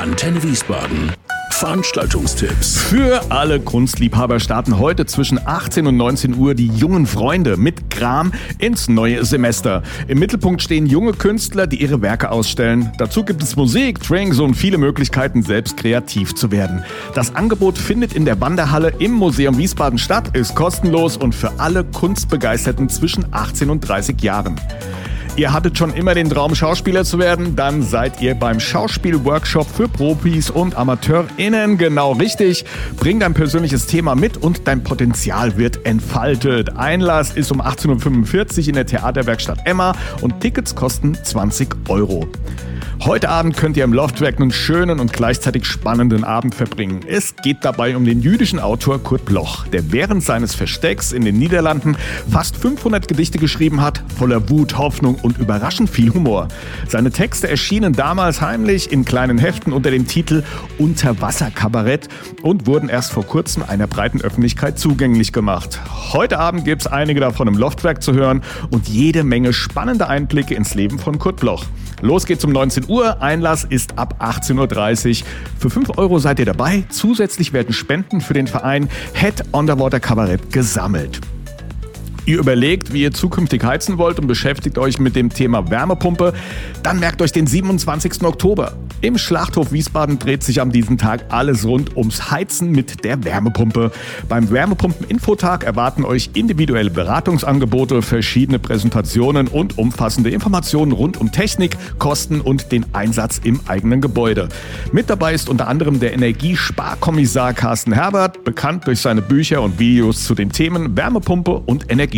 Antenne Wiesbaden. Veranstaltungstipps. Für alle Kunstliebhaber starten heute zwischen 18 und 19 Uhr die jungen Freunde mit Kram ins neue Semester. Im Mittelpunkt stehen junge Künstler, die ihre Werke ausstellen. Dazu gibt es Musik, Drinks und viele Möglichkeiten, selbst kreativ zu werden. Das Angebot findet in der Wanderhalle im Museum Wiesbaden statt, ist kostenlos und für alle Kunstbegeisterten zwischen 18 und 30 Jahren. Ihr hattet schon immer den Traum, Schauspieler zu werden? Dann seid ihr beim Schauspielworkshop für Profis und AmateurInnen genau richtig. Bring dein persönliches Thema mit und dein Potenzial wird entfaltet. Einlass ist um 18.45 Uhr in der Theaterwerkstatt Emma und Tickets kosten 20 €. Heute Abend könnt ihr im Loftwerk einen schönen und gleichzeitig spannenden Abend verbringen. Es geht dabei um den jüdischen Autor Kurt Bloch, der während seines Verstecks in den Niederlanden fast 500 Gedichte geschrieben hat, voller Wut, Hoffnung und überraschend viel Humor. Seine Texte erschienen damals heimlich in kleinen Heften unter dem Titel Unterwasserkabarett und wurden erst vor kurzem einer breiten Öffentlichkeit zugänglich gemacht. Heute Abend gibt es einige davon im Loftwerk zu hören und jede Menge spannende Einblicke ins Leben von Kurt Bloch. Los geht's um 19 Uhr, Einlass ist ab 18.30 Uhr. Für 5 € seid ihr dabei. Zusätzlich werden Spenden für den Verein Head Underwater Kabarett gesammelt. Ihr überlegt, wie ihr zukünftig heizen wollt und beschäftigt euch mit dem Thema Wärmepumpe, dann merkt euch den 27. Oktober. Im Schlachthof Wiesbaden dreht sich an diesem Tag alles rund ums Heizen mit der Wärmepumpe. Beim Wärmepumpen-Infotag erwarten euch individuelle Beratungsangebote, verschiedene Präsentationen und umfassende Informationen rund um Technik, Kosten und den Einsatz im eigenen Gebäude. Mit dabei ist unter anderem der Energiesparkommissar Carsten Herbert, bekannt durch seine Bücher und Videos zu den Themen Wärmepumpe und Energiesparen.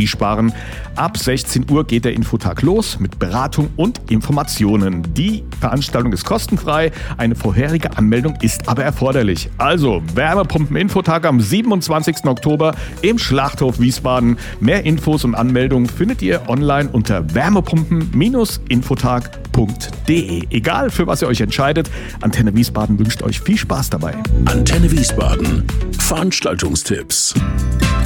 Ab 16 Uhr geht der Infotag los mit Beratung und Informationen. Die Veranstaltung ist kostenfrei, eine vorherige Anmeldung ist aber erforderlich. Also Wärmepumpen-Infotag am 27. Oktober im Schlachthof Wiesbaden. Mehr Infos und Anmeldungen findet ihr online unter wärmepumpen-infotag.de. Egal für was ihr euch entscheidet, Antenne Wiesbaden wünscht euch viel Spaß dabei. Antenne Wiesbaden. Veranstaltungstipps.